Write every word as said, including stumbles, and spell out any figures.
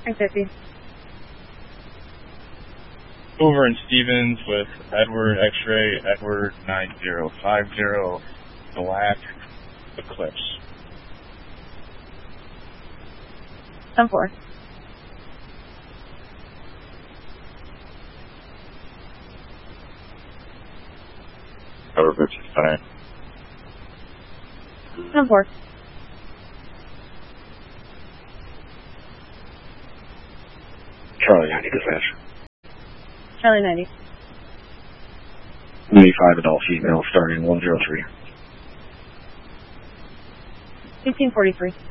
nine fifty. Hoover and Stevens with Edward X-ray, Edward nine zero five zero, Black Eclipse. ten four. Tower fifty-five. ten four. Charlie ninety dispatch. Charlie ninety. ninety-five adult female starting one zero three. eighteen forty-three.